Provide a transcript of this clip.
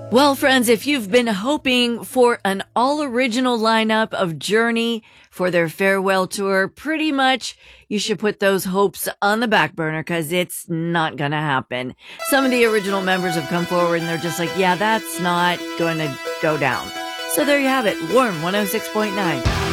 Well, friends, if you've been hoping for an all-original lineup of Journey for their farewell tour, pretty much you should put those hopes on the back burner because it's not going to happen. Some of the original members have come forward and they're just like, yeah, that's not going to go down. So there you have it. Warm 106.9.